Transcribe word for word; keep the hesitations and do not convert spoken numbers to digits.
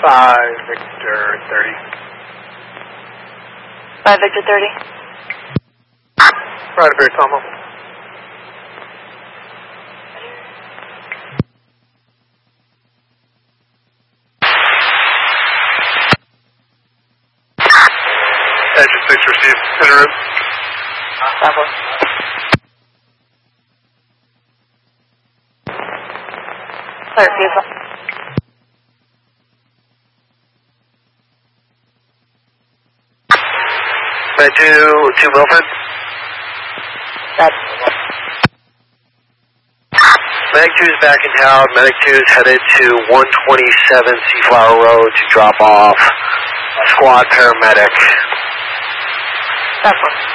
five Victor thirty. five Victor thirty. Right up here, Tomo. Engine six received. Center Bravo. Clear, vehicle. Med two, two Milford. That's Medic two is back in town. Medic two is headed to one twenty-seven Seaflower Road to drop off squad paramedic. that's one.